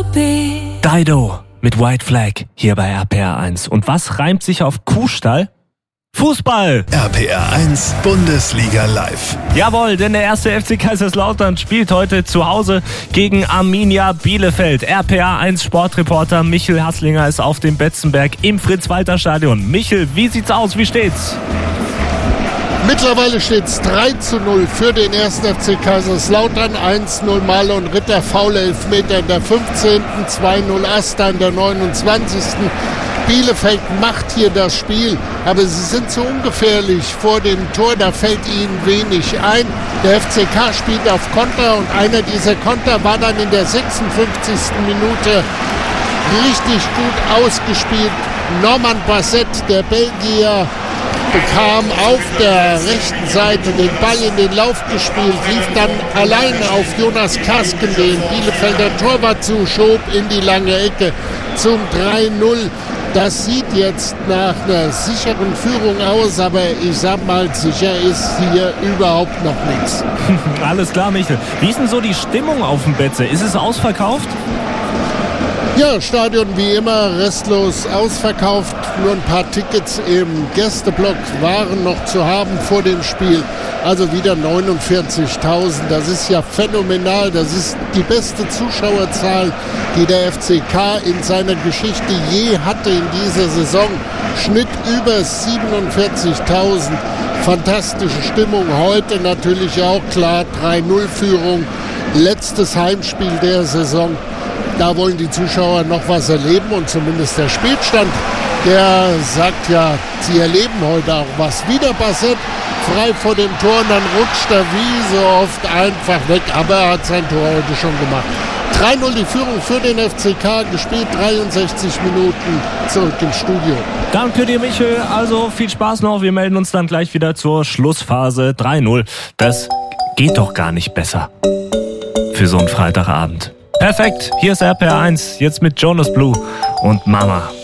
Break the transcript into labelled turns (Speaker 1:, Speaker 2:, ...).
Speaker 1: Dido mit White Flag hier bei RPR 1. Und was reimt sich auf Kuhstall? Fußball!
Speaker 2: RPR 1 Bundesliga live.
Speaker 1: Jawohl, denn der erste FC Kaiserslautern spielt heute zu Hause gegen Arminia Bielefeld. RPR 1 Sportreporter Michel Hasslinger ist auf dem Betzenberg im Fritz-Walter-Stadion. Michel, wie sieht's aus? Wie steht's?
Speaker 3: Mittlerweile steht es 3:0 für den 1. FC Kaiserslautern. 1:0 Marlon Ritter, faule Elfmeter in der 15., 2:0 Asta in der 29. Bielefeld macht hier das Spiel, aber sie sind so ungefährlich vor dem Tor, da fällt ihnen wenig ein. Der FCK spielt auf Konter und einer dieser Konter war dann in der 56. Minute richtig gut ausgespielt. Norman Basset, der Belgier, bekam auf der rechten Seite den Ball in den Lauf gespielt, lief dann allein auf Jonas Kasken, den Bielefelder Torwart zu, schob in die lange Ecke zum 3:0. Das sieht jetzt nach einer sicheren Führung aus, aber ich sag mal, sicher ist hier überhaupt noch nichts.
Speaker 1: Alles klar, Michel. Wie ist denn so die Stimmung auf dem Betze? Ist es ausverkauft?
Speaker 3: Ja, Stadion wie immer restlos ausverkauft. Nur ein paar Tickets im Gästeblock waren noch zu haben vor dem Spiel. Also wieder 49.000. Das ist ja phänomenal. Das ist die beste Zuschauerzahl, die der FCK in seiner Geschichte je hatte in dieser Saison. Schnitt über 47.000. Fantastische Stimmung. Heute natürlich auch klar 3:0-Führung. Letztes Heimspiel der Saison. Da wollen die Zuschauer noch was erleben und zumindest der Spielstand, der sagt ja, sie erleben heute auch was. Wieder Basset, frei vor dem Tor und dann rutscht er wie so oft einfach weg, aber er hat sein Tor heute schon gemacht. 3:0 die Führung für den FCK, gespielt 63 Minuten, zurück ins Studio.
Speaker 1: Danke dir, Michel. Also viel Spaß noch. Wir melden uns dann gleich wieder zur Schlussphase. 3:0. Das geht doch gar nicht besser für so einen Freitagabend. Perfekt, hier ist RPR 1, jetzt mit Jonas Blue und Mama.